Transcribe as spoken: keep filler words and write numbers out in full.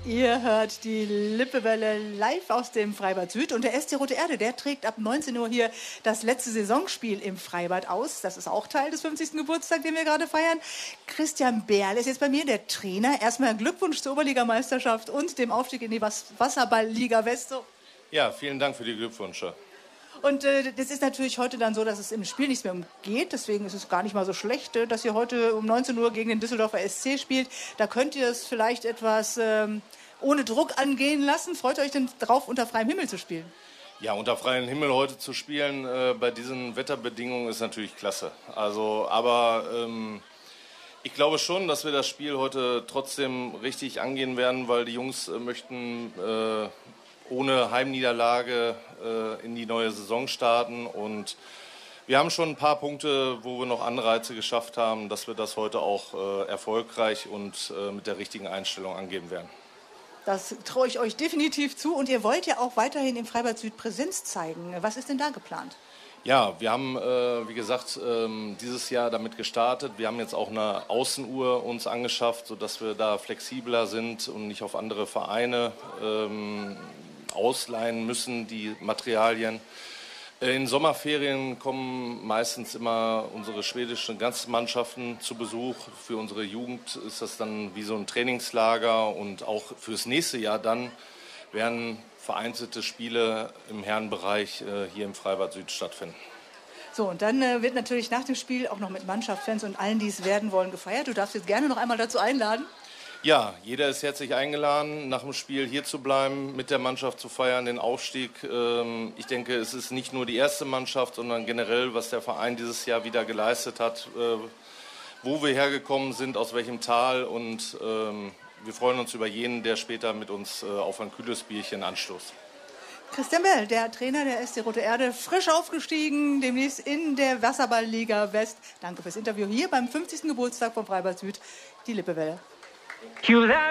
Ihr hört die Lippewelle live aus dem Freibad Süd und der S C Rote Erde, der trägt ab neunzehn Uhr hier das letzte Saisonspiel im Freibad aus. Das ist auch Teil des fünfzigsten Geburtstags, den wir gerade feiern. Christian Berl ist jetzt bei mir, der Trainer. Erstmal Glückwunsch zur Oberligameisterschaft und dem Aufstieg in die Wasserball-Liga West. Ja, vielen Dank für die Glückwünsche. Und äh, das ist natürlich heute dann so, dass es im Spiel nichts mehr umgeht. Deswegen ist es gar nicht mal so schlecht, äh, dass ihr heute um neunzehn Uhr gegen den Düsseldorfer S C spielt. Da könnt ihr es vielleicht etwas ähm, ohne Druck angehen lassen. Freut euch denn drauf, unter freiem Himmel zu spielen? Ja, unter freiem Himmel heute zu spielen, äh, bei diesen Wetterbedingungen ist natürlich klasse. Also, aber ähm, ich glaube schon, dass wir das Spiel heute trotzdem richtig angehen werden, weil die Jungs äh, möchten äh, ohne Heimniederlage äh, in die neue Saison starten. Und wir haben schon ein paar Punkte, wo wir noch Anreize geschafft haben, dass wir das heute auch äh, erfolgreich und äh, mit der richtigen Einstellung angehen werden. Das traue ich euch definitiv zu. Und ihr wollt ja auch weiterhin im Freibad Süd Präsenz zeigen. Was ist denn da geplant? Ja, wir haben, äh, wie gesagt, ähm, dieses Jahr damit gestartet. Wir haben jetzt auch eine Außenuhr uns angeschafft, sodass wir da flexibler sind und nicht auf andere Vereine ähm, ausleihen müssen, die Materialien. In Sommerferien kommen meistens immer unsere schwedischen Gastmannschaften zu Besuch. Für unsere Jugend ist das dann wie so ein Trainingslager und auch fürs nächste Jahr dann werden vereinzelte Spiele im Herrenbereich äh, hier im Freibad Süd stattfinden. So, und dann äh, wird natürlich nach dem Spiel auch noch mit Mannschaft, Fans und allen, die es werden wollen, gefeiert. Du darfst jetzt gerne noch einmal dazu einladen. Ja, jeder ist herzlich eingeladen, nach dem Spiel hier zu bleiben, mit der Mannschaft zu feiern, den Aufstieg. Ich denke, es ist nicht nur die erste Mannschaft, sondern generell, was der Verein dieses Jahr wieder geleistet hat, wo wir hergekommen sind, aus welchem Tal. Und wir freuen uns über jeden, der später mit uns auf ein kühles Bierchen anstoßt. Christian Berl, der Trainer der S C Rote Erde, frisch aufgestiegen, demnächst in der Wasserball-Liga West. Danke fürs Interview hier beim fünfzigsten Geburtstag vom Freibad Süd, die Lippewelle.